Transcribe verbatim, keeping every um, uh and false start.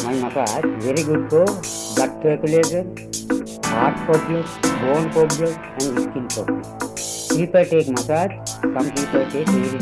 my massage very good for blood circulation, heart problems, bone problems, and skin problems. People take massage, some people take